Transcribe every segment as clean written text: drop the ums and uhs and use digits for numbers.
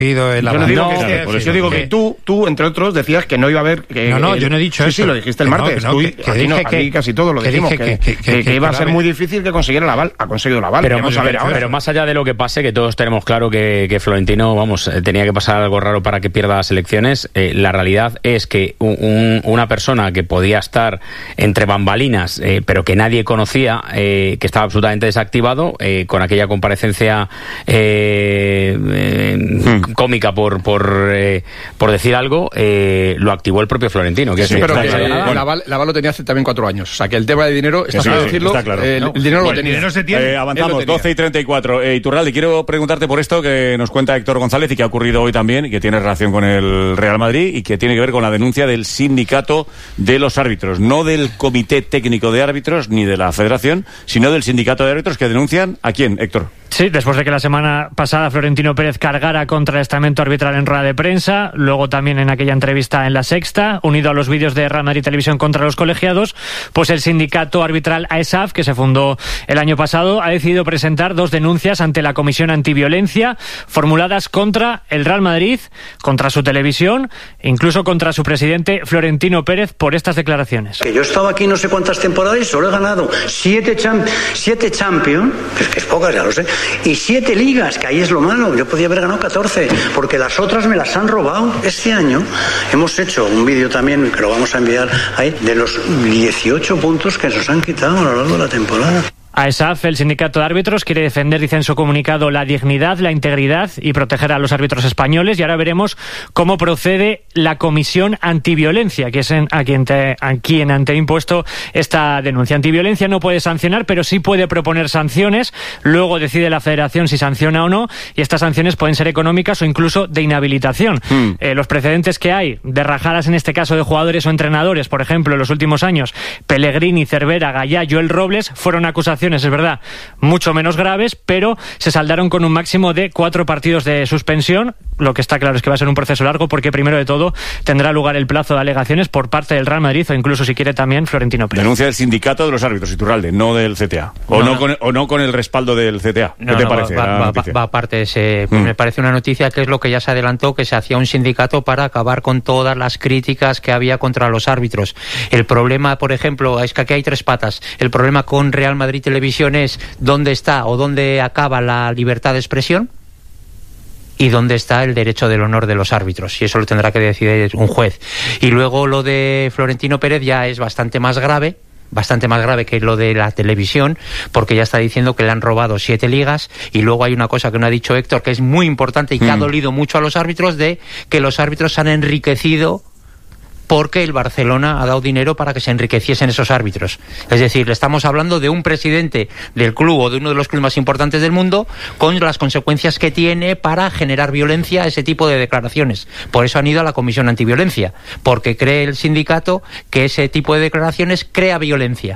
Yo digo que tú, entre otros, decías que no iba a haber... yo no he dicho eso. Sí, lo dijiste el martes. Aquí casi todo lo dijimos. Que iba a ser muy difícil que consiguiera el aval. Ha conseguido el aval. Pero más allá de lo que pase, que todos tenemos claro que Florentino, tenía que pasar algo raro para que pierda las elecciones, la realidad es que una persona que podía estar entre bambalinas, pero que nadie conocía, que estaba absolutamente desactivado, con aquella comparecencia cómica por decir algo, lo activó el propio Florentino. Sí, pero que el aval lo tenía hace también 4 años. O sea, que el tema de dinero, está claro decirlo, está claro. El dinero lo tenía. Se tiene. Avanzamos, 12:34. Iturralde, quiero preguntarte por esto que nos cuenta Héctor González y que ha ocurrido hoy también, y que tiene relación con el Real Madrid y que tiene que ver con la denuncia del sindicato de los árbitros. No del Comité Técnico de Árbitros ni de la Federación, sino del sindicato de árbitros, que denuncian ¿a quién, Héctor? Sí, después de que la semana pasada Florentino Pérez cargara contra el estamento arbitral en rueda de prensa, luego también en aquella entrevista en La Sexta, unido a los vídeos de Real Madrid Televisión contra los colegiados, pues el sindicato arbitral AESAF, que se fundó el año pasado, ha decidido presentar 2 denuncias ante la Comisión Antiviolencia, formuladas contra el Real Madrid, contra su televisión, incluso contra su presidente Florentino Pérez, por estas declaraciones. Que yo he estado aquí no sé cuántas temporadas y solo he ganado 7 Champions, que es pocas, ya lo sé, y 7 ligas, que ahí es lo malo. Yo podía haber ganado 14, porque las otras me las han robado. Este año hemos hecho un vídeo también, que lo vamos a enviar ahí, de los 18 puntos que nos han quitado a lo largo de la temporada. AESAF, el sindicato de árbitros, quiere defender, dice en su comunicado, la dignidad, la integridad y proteger a los árbitros españoles. Y ahora veremos cómo procede la Comisión Antiviolencia, que es a quien ante impuesto esta denuncia. Antiviolencia no puede sancionar, pero sí puede proponer sanciones. Luego decide la Federación si sanciona o no, y estas sanciones pueden ser económicas o incluso de inhabilitación. Los precedentes que hay de rajadas, en este caso de jugadores o entrenadores, por ejemplo, en los últimos años, Pellegrini, Cervera, Gallá, Joel Robles, fueron acusaciones, es verdad, mucho menos graves, pero se saldaron con un máximo de 4 partidos de suspensión. Lo que está claro es que va a ser un proceso largo, porque primero de todo tendrá lugar el plazo de alegaciones por parte del Real Madrid, o incluso, si quiere, también Florentino Pérez. Denuncia del sindicato de los árbitros, Iturralde, no del CTA. No con el respaldo del CTA. ¿Qué te parece? Va aparte de ese. Me parece una noticia que es lo que ya se adelantó, que se hacía un sindicato para acabar con todas las críticas que había contra los árbitros. El problema, por ejemplo, es que aquí hay 3 patas. El problema con Real Madrid Televisión es dónde está o dónde acaba la libertad de expresión y dónde está el derecho del honor de los árbitros, y eso lo tendrá que decidir un juez. Y luego lo de Florentino Pérez ya es bastante más grave que lo de la televisión, porque ya está diciendo que le han robado 7 ligas. Y luego hay una cosa que no ha dicho Héctor, que es muy importante y que ha dolido mucho a los árbitros, de que los árbitros se han enriquecido porque el Barcelona ha dado dinero para que se enriqueciesen esos árbitros. Es decir, le estamos hablando de un presidente del club, o de uno de los clubes más importantes del mundo, con las consecuencias que tiene para generar violencia, ese tipo de declaraciones. Por eso han ido a la Comisión Antiviolencia, porque cree el sindicato que ese tipo de declaraciones crea violencia.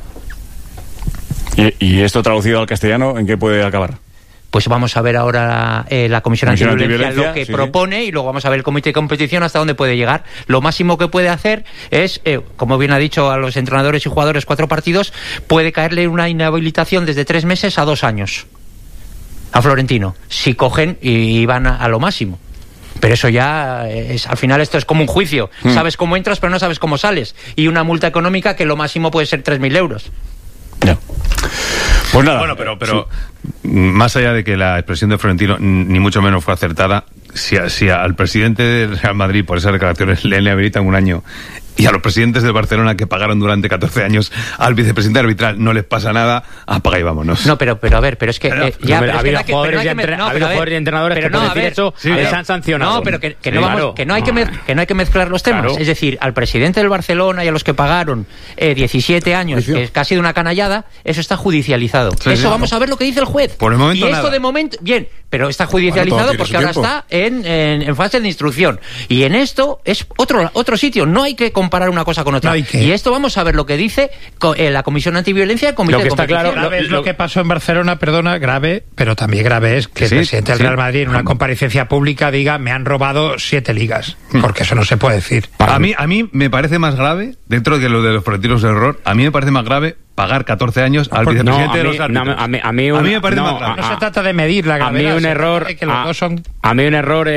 ¿Y esto traducido al castellano, en qué puede acabar? Pues vamos a ver ahora la Comisión Antiviolencia lo que propone, y luego vamos a ver el Comité de Competición hasta dónde puede llegar. Lo máximo que puede hacer es, como bien ha dicho, a los entrenadores y jugadores 4 partidos, puede caerle una inhabilitación desde 3 meses a 2 años a Florentino, si cogen y van a lo máximo. Pero eso ya es, al final esto es como un juicio. Sabes cómo entras, pero no sabes cómo sales. Y una multa económica que lo máximo puede ser 3.000 euros. Ya. Pues nada. Bueno, pero más allá de que la expresión de Florentino ni mucho menos fue acertada, si al presidente del Real Madrid por esas declaraciones le inhabilitan 1 año, y a los presidentes del Barcelona, que pagaron durante 14 años al vicepresidente arbitral, no les pasa nada, apaga y vámonos. No, pero a ver, pero es que ha habido jugadores y entrenadores que por decir eso les han sancionado. No, pero que no hay que mezclar los temas. Claro. Es decir, al presidente del Barcelona y a los que pagaron 17 años, que es casi de una canallada, eso está judicializado. Vamos a ver lo que dice el juez. Por el momento y esto de momento, bien, pero está judicializado porque ahora está en fase de instrucción. Y en esto es otro sitio. No hay que comparar una cosa con otra. Y esto vamos a ver lo que dice la Comisión Antiviolencia, el Comité de Competición. Claro, grave es lo que pasó en Barcelona, grave, pero también grave es que el presidente del Real Madrid en una comparecencia pública diga: me han robado 7 ligas, porque eso no se puede decir. A mí me parece más grave, dentro de lo de los Florentinos del error, a mí me parece más grave pagar 14 años al vicepresidente de los árbitros. A mí me parece más grave. No se trata de medir la gravedad. A mí un error